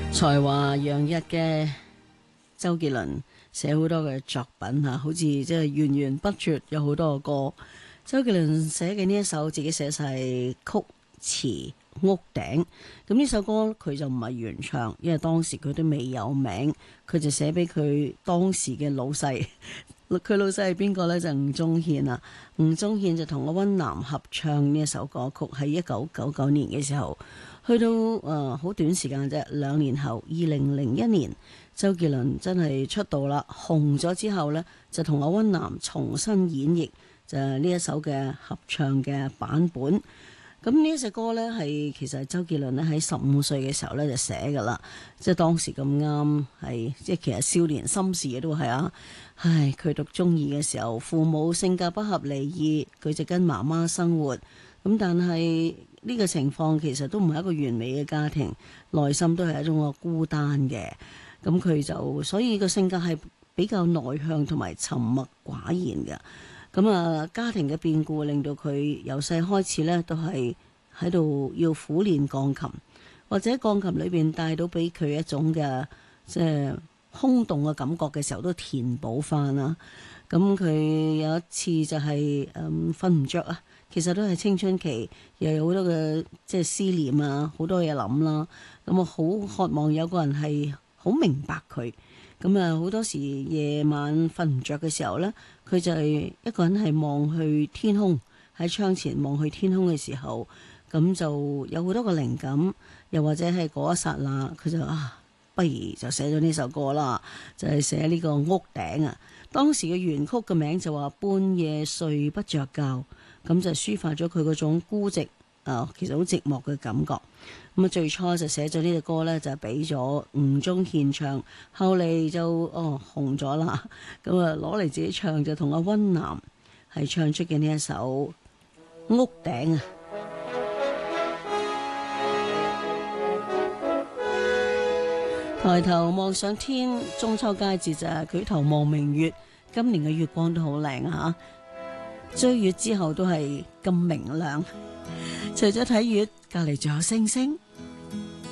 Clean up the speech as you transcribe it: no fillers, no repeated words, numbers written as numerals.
才華洋溢嘅周杰倫寫好多嘅作品吓，好似即係源源不絕，有好多個歌。周杰倫寫嘅呢一首自己寫晒曲詞屋頂，咁呢首歌佢就唔係原唱，因為當時佢都未有名，佢就寫俾佢當時嘅老細。佢老細係邊個呢？就吳宗憲啊。吳宗憲就同阿溫南合唱呢一首歌曲，喺1999年嘅時候，去到好短時間啫，2年後2001年，周杰倫真係出道啦，紅咗之後呢，就同阿溫南重新演繹就呢一首嘅合唱嘅版本。咁呢一隻歌呢，係其實係周杰倫咧喺15歲嘅時候呢就寫噶啦，即係當時咁啱係即係其實少年心事嘅都係啊。唉，佢讀中二嘅時候，父母性格不合離異，佢就跟媽媽生活。咁但係呢個情況其實都唔係一個完美嘅家庭，內心都係一種個孤單嘅。咁佢就所以個性格係比較內向同埋沉默寡言嘅。咁啊，家庭嘅變故令到佢由細開始呢都係喺度要苦練鋼琴，或者鋼琴裏邊帶到俾佢一種嘅即係空洞嘅感覺嘅時候，都填補翻啦。咁佢有一次就係瞓唔着啊，其實都係青春期，又有好多嘅即係思念啊，好多嘢諗啦。咁啊，好渴望有個人係好明白佢。咁啊，好多時夜晚瞓唔着嘅時候呢，佢就係一個人係望去天空，喺窗前望去天空嘅時候，咁就有好多個靈感，又或者係嗰一剎那，佢就不如就寫咗呢首歌啦，就係寫呢個屋頂啊。當時嘅原曲嘅名就話半夜睡不着覺，咁就抒發咗佢嗰種孤寂其實好寂寞嘅感覺。咁啊，最初就寫咗呢隻歌呢，就俾咗吳宗憲唱，後嚟就紅咗啦。咁啊，攞嚟自己唱就同阿溫南係唱出嘅呢一首屋頂啊。抬頭望上天，中秋佳節就係舉頭望明月。今年嘅月光都好靚啊！追月之後都係咁明亮。除咗睇月，隔籬仲有星星。